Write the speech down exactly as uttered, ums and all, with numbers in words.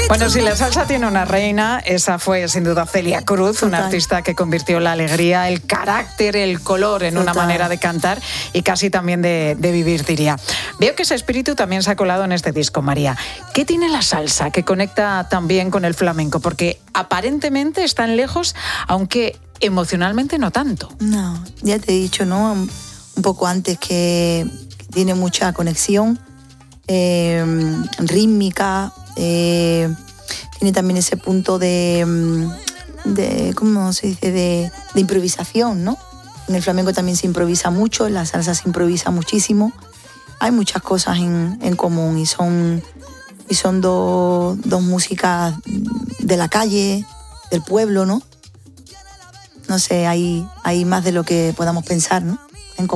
Bueno, si la salsa tiene una reina, esa fue sin duda Celia Cruz, Total. una artista que convirtió la alegría, el carácter, el color en Total. Una manera de cantar y casi también de, de vivir, diría. Veo que ese espíritu también se ha colado en este disco, María. ¿Qué tiene la salsa que conecta también con el flamenco? Porque aparentemente están lejos, aunque emocionalmente no tanto. No, ya te he dicho, ¿no? Un poco antes que tiene mucha conexión eh, rítmica, eh, tiene también ese punto de, de ¿cómo se dice? De, de improvisación, ¿no? En el flamenco también se improvisa mucho, en la salsa se improvisa muchísimo. Hay muchas cosas en, en común y son, y son do, dos músicas de la calle, del pueblo, ¿no? No sé, hay, hay más de lo que podamos pensar, ¿no?